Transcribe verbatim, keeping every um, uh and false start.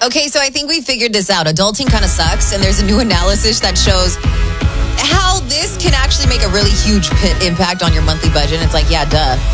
Okay, so I think we figured this out. Adulting kind of sucks, and there's a new analysis that shows how this can actually make a really huge p- impact on your monthly budget. It's like, yeah, duh.